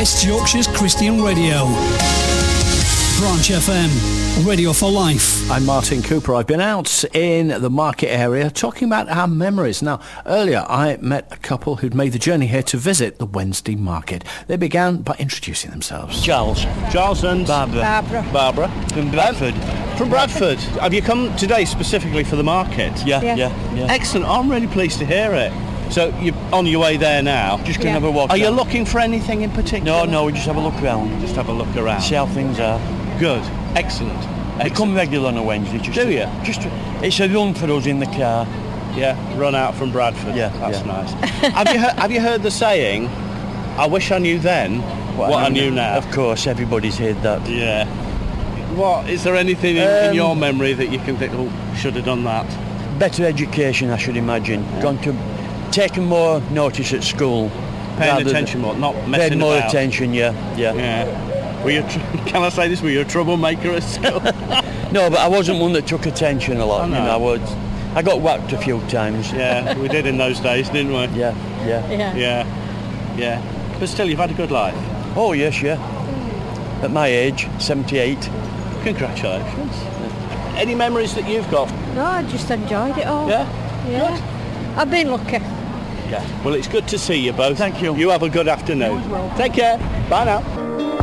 West Yorkshire's Christian radio. Branch FM, radio for life. I'm Martin Cooper. I've been out in the market area talking about our memories. Now, earlier I met a couple who'd made the journey here to visit the Wednesday market. They began by introducing themselves. Charles and Barbara. From Bradford. From Bradford. Have you come today specifically for the market? Yeah. Excellent. I'm really pleased to hear it. So you're on your way there now? Just going to have a walk. Are you looking for anything in particular? No, we just have a look around. Just have a look around. See how things are. Good. Excellent. We come regular on a Wednesday. Do you? It's a run for us in the car. Yeah, run out from Bradford. Yeah, that's nice. Have you heard the saying, I wish I knew then what I knew now? Of course, everybody's heard that. Yeah. What, is there anything in your memory that you can think, should have done that? Better education, I should imagine. Taken more notice at school. Paying attention more, not messing more about. Attention, yeah. Were you, can I say this, were you a troublemaker at school? No, but I wasn't one that took attention a lot. No. I got whacked a few times. Yeah, we did in those days, didn't we? Yeah. But still, you've had a good life. Oh, yes, yeah. At my age, 78. Congratulations. Any memories that you've got? No, I just enjoyed it all. Yeah? Good. I've been lucky. Yeah. Well, it's good to see you both. Thank you. You have a good afternoon. You as well. Take care. Bye now.